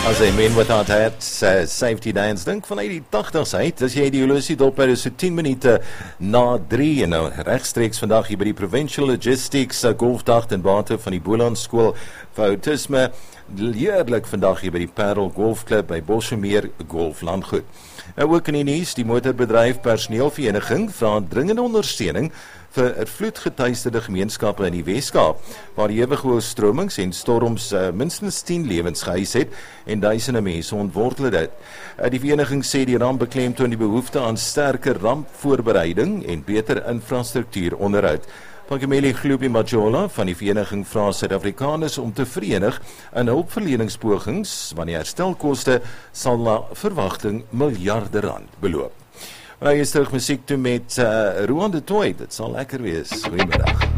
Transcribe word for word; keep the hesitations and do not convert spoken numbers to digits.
As a man without hats, uh, safety dance, dink vanuit die tagtigs uit, as jy die horlosie dop by so tien minute na drie en nou regstreeks vandag hier by die Provincial Logistics uh, Golfdag ten bate van die Boland Skool vir Autisme, heerlik vandag hier by die Parel Golfklub by Bosjemeer Golf Landgoed. Nou ook in die nuus, die motorbedryf personeelvereniging vra dringende ondersteuning vir vloedgetuisterde gemeenskappe in die Weskaap, waar die ewige oorstromings en storms uh, minstens tien lewens geëis het en duisende mense ontwortel dit. Uh, die vereniging sê die ramp beklemtoon die behoefte aan sterker rampvoorbereiding en beter infrastruktuur onderhoud. Van Gemeli Gloobie Majola van die vereniging vra Suid-Afrikaners om te verenig in hulpverleningspogings, want die herstelkoste sal na verwagting miljarde rand beloop. Nou is terug musiek toe met uh, Roan de Toy, dit sal lekker wees. Goeiemiddag.